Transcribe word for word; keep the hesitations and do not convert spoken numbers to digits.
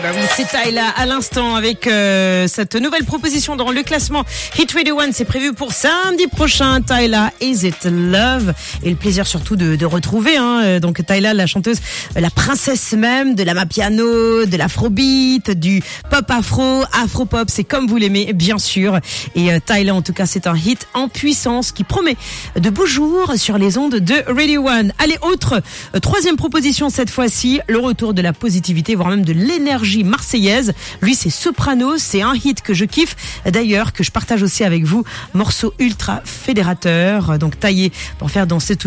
Bah oui, c'est Tyla à l'instant avec euh, cette nouvelle proposition dans le classement Hit Radio One. C'est prévu pour samedi prochain. Tyla, Is It Love? Et le plaisir surtout de, de retrouver hein, donc Tyla, la chanteuse, la princesse même de l'amapiano, de l'afrobeat, du pop afro, afro-pop. C'est comme vous l'aimez, bien sûr. Et euh, Tyla, en tout cas, c'est un hit en puissance qui promet de beaux jours sur les ondes de Radio One. Allez, autre euh, troisième proposition cette fois-ci, le retour de la positivité, voire même de l'énergie marseillaise. Lui, c'est Soprano, c'est un hit que je kiffe d'ailleurs, que je partage aussi avec vous, morceau ultra fédérateur, donc taillé pour faire danser tout